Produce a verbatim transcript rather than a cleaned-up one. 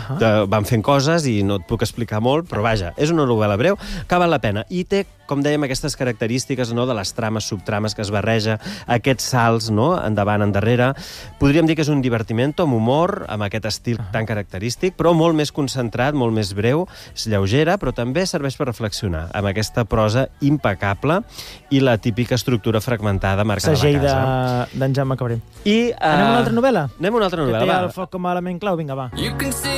-huh. van fent coses i no et puc explicar molt, però vaja, és una novel·la breu que val la pena. I té, com dèiem, aquestes característiques, no?, de les trames, subtrames que es barreja, aquests salts, no?, endavant, endarrere. Podríem dir que és un divertimento amb humor, amb aquest estil uh -huh. tan característic, però molt més concentrat, molt més breu, és lleugera, però també serveix per reflexionar, amb aquesta prosa impecable i la típica estructura fragmentada marcada Segell a la casa. d'en Jaume Cabré. I, uh, anem a una altra novel·la? Anem a una altra novel·la, que té va. el foc com a element clau. Vinga, va.